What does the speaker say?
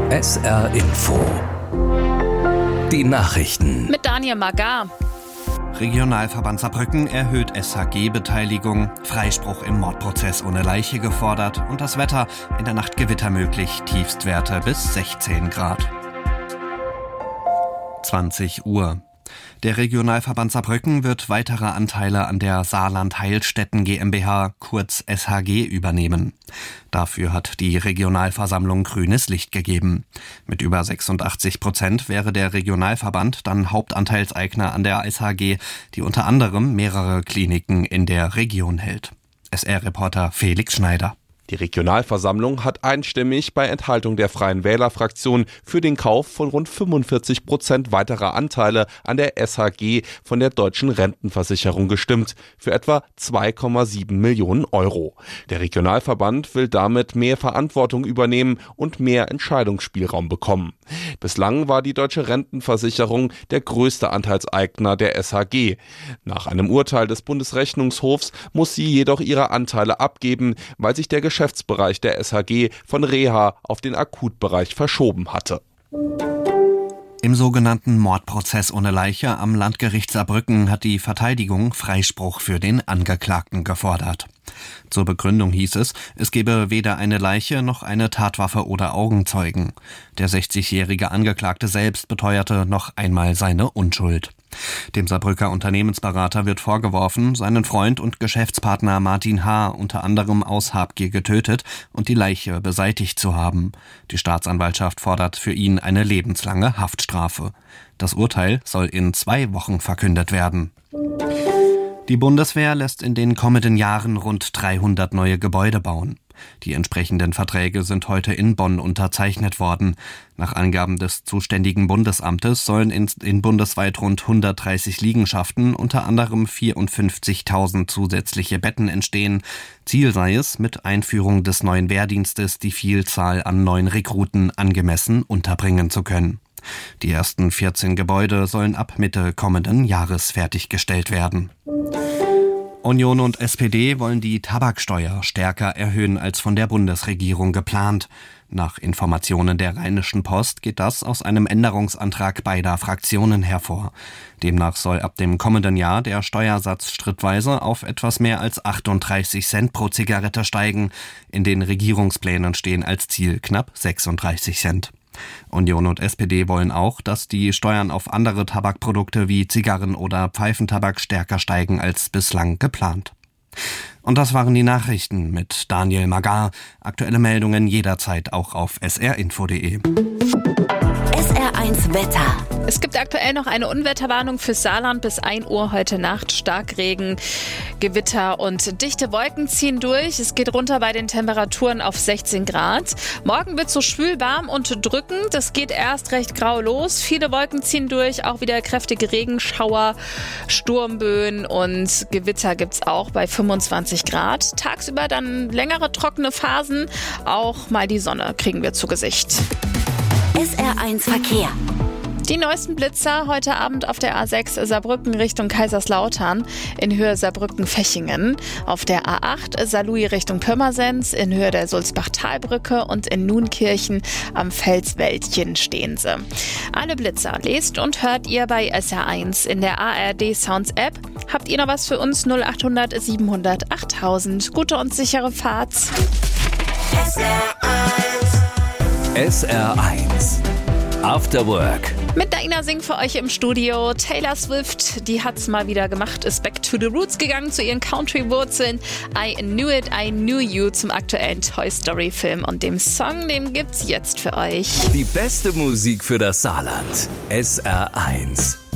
SR Info. Die Nachrichten. Mit Daniel Magar. Regionalverband Saarbrücken erhöht SHG-Beteiligung, Freispruch im Mordprozess ohne Leiche gefordert und das Wetter, in der Nacht Gewitter möglich, Tiefstwerte bis 16 Grad. 20 Uhr. Der Regionalverband Saarbrücken wird weitere Anteile an der Saarland Heilstätten GmbH, kurz SHG, übernehmen. Dafür hat die Regionalversammlung grünes Licht gegeben. Mit über 86% wäre der Regionalverband dann Hauptanteilseigner an der SHG, die unter anderem mehrere Kliniken in der Region hält. SR-Reporter Felix Schneider. Die Regionalversammlung hat einstimmig bei Enthaltung der Freien Wählerfraktion für den Kauf von rund 45% weiterer Anteile an der SHG von der Deutschen Rentenversicherung gestimmt, für etwa 2,7 Millionen Euro. Der Regionalverband will damit mehr Verantwortung übernehmen und mehr Entscheidungsspielraum bekommen. Bislang war die Deutsche Rentenversicherung der größte Anteilseigner der SHG. Nach einem Urteil des Bundesrechnungshofs muss sie jedoch ihre Anteile abgeben, weil sich der Geschäftsbereich der SHG von Reha auf den Akutbereich verschoben hatte. Im sogenannten Mordprozess ohne Leiche am Landgericht Saarbrücken hat die Verteidigung Freispruch für den Angeklagten gefordert. Zur Begründung hieß es gebe weder eine Leiche noch eine Tatwaffe oder Augenzeugen. Der 60-jährige Angeklagte selbst beteuerte noch einmal seine Unschuld. Dem Saarbrücker Unternehmensberater wird vorgeworfen, seinen Freund und Geschäftspartner Martin H. unter anderem aus Habgier getötet und die Leiche beseitigt zu haben. Die Staatsanwaltschaft fordert für ihn eine lebenslange Haftstrafe. Das Urteil soll in 2 Wochen verkündet werden. Die Bundeswehr lässt in den kommenden Jahren rund 300 neue Gebäude bauen. Die entsprechenden Verträge sind heute in Bonn unterzeichnet worden. Nach Angaben des zuständigen Bundesamtes sollen in bundesweit rund 130 Liegenschaften unter anderem 54.000 zusätzliche Betten entstehen. Ziel sei es, mit Einführung des neuen Wehrdienstes die Vielzahl an neuen Rekruten angemessen unterbringen zu können. Die ersten 14 Gebäude sollen ab Mitte kommenden Jahres fertiggestellt werden. Union und SPD wollen die Tabaksteuer stärker erhöhen als von der Bundesregierung geplant. Nach Informationen der Rheinischen Post geht das aus einem Änderungsantrag beider Fraktionen hervor. Demnach soll ab dem kommenden Jahr der Steuersatz schrittweise auf etwas mehr als 38 Cent pro Zigarette steigen. In den Regierungsplänen stehen als Ziel knapp 36 Cent. Union und SPD wollen auch, dass die Steuern auf andere Tabakprodukte wie Zigarren oder Pfeifentabak stärker steigen als bislang geplant. Und das waren die Nachrichten mit Daniel Magar. Aktuelle Meldungen jederzeit auch auf srinfo.de. SR1 Wetter. Es gibt aktuell noch eine Unwetterwarnung fürs Saarland bis 1 Uhr heute Nacht. Starkregen, Gewitter und dichte Wolken ziehen durch. Es geht runter bei den Temperaturen auf 16 Grad. Morgen wird es so schwül, warm und drückend. Es geht erst recht grau los. Viele Wolken ziehen durch, auch wieder kräftige Regenschauer, Sturmböen und Gewitter gibt's auch bei 25 Grad. Tagsüber dann längere trockene Phasen. Auch mal die Sonne kriegen wir zu Gesicht. SR1 Verkehr. Die neuesten Blitzer heute Abend auf der A6 Saarbrücken Richtung Kaiserslautern in Höhe Saarbrücken-Fechingen, auf der A8 Saarlouis Richtung Pirmasens in Höhe der Sulzbach-Talbrücke und in Nunkirchen am Felswäldchen stehen sie. Alle Blitzer lest und hört ihr bei SR1 in der ARD Sounds App. Habt ihr noch was für uns? 0800 700 8000. Gute und sichere Fahrt. SR1 After Work. Mit Daina Singh für euch im Studio. Taylor Swift, die hat's mal wieder gemacht, ist back to the roots gegangen, zu ihren Country-Wurzeln. I Knew It, I Knew You zum aktuellen Toy Story-Film. Und dem Song, den gibt's jetzt für euch. Die beste Musik für das Saarland. SR1.